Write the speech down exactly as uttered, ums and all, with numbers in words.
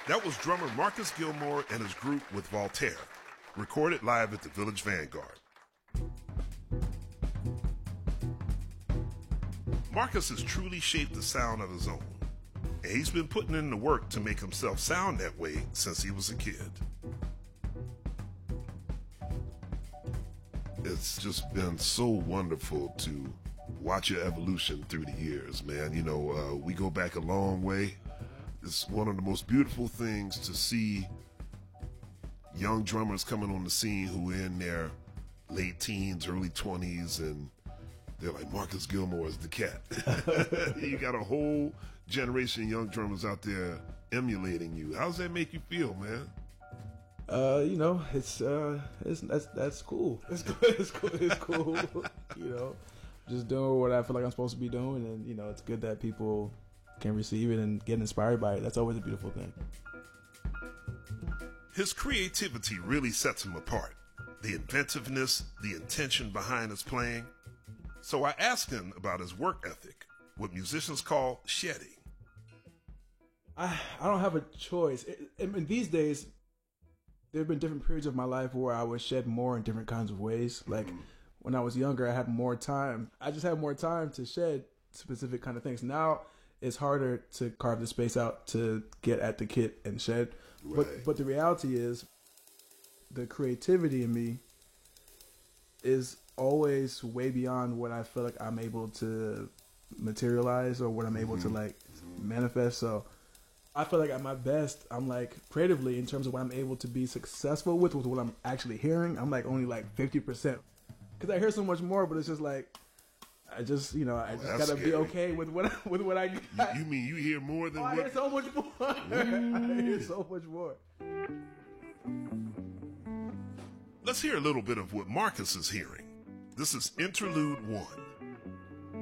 That was drummer Marcus Gilmore and his group with Voltaire, recorded live at the Village Vanguard. Marcus has truly shaped the sound of his own, and he's been putting in the work to make himself sound that way since he was a kid. It's just been so wonderful to watch your evolution through the years, man. You know, uh, we go back a long way. It's one of the most beautiful things to see young drummers coming on the scene who are in their late teens, early twenties, and they're like, Marcus Gilmore is the cat. You got a whole generation of young drummers out there emulating you. How does that make you feel, man? Uh, you know, it's uh, it's that's that's cool. It's cool. It's cool. It's cool. You know, just doing what I feel like I'm supposed to be doing, and you know, it's good that people can receive it and get inspired by it. That's always a beautiful thing. His creativity really sets him apart. The inventiveness, the intention behind his playing. So I asked him about his work ethic, what musicians call shedding. I I don't have a choice. It, I mean, these days, there have been different periods of my life where I would shed more in different kinds of ways. Like mm. when I was younger, I had more time. I just had more time to shed specific kind of things. Now it's harder to carve the space out to get at the kit and shed. Right. But but the reality is, the creativity in me is always way beyond what I feel like I'm able to materialize or what I'm able mm-hmm. to like mm-hmm. manifest. So I feel like at my best, I'm like creatively in terms of what I'm able to be successful with, with what I'm actually hearing. I'm like only like fifty percent because I hear so much more, but it's just like, I just, you know, I just gotta scary. be okay with what I, with what I got. You, you mean you hear more than oh, what? I hear so much more. I hear so much more. Let's hear a little bit of what Marcus is hearing. This is Interlude One.